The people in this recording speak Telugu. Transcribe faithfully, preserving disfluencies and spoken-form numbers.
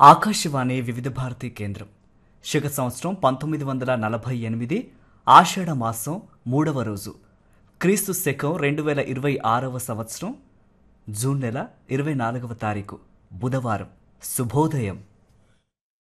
ఆకాశవాణి వివిధ భారతి కేంద్రం. శక సంవత్సరం పంతొమ్మిది వందల నలభై ఎనిమిది ఆషాఢ మాసం మూడవ రోజు, క్రీస్తు శకం రెండు వేల ఇరవై ఆరవ సంవత్సరం జూన్ నెల ఇరవై నాలుగవ తారీఖు బుధవారం. శుభోదయం.